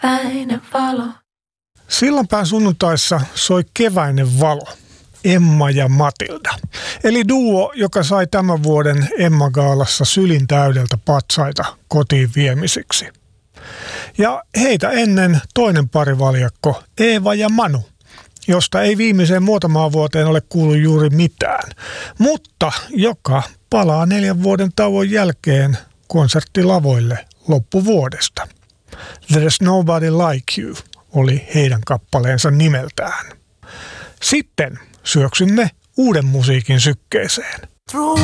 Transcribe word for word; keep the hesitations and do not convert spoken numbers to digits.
keväinen valo. Sillanpään sunnuntaissa soi keväinen valo. Emma ja Matilda. Eli duo, joka sai tämän vuoden Emma-gaalassa sylin täydeltä patsaita kotiin viemisiksi. Ja heitä ennen toinen parivaljakko, Eeva ja Manu, josta ei viimeiseen muutamaan vuoteen ole kuullut juuri mitään, mutta joka palaa neljän vuoden tauon jälkeen konserttilavoille loppuvuodesta. There's Nobody Like You oli heidän kappaleensa nimeltään. Sitten syöksymme uuden musiikin sykkeeseen.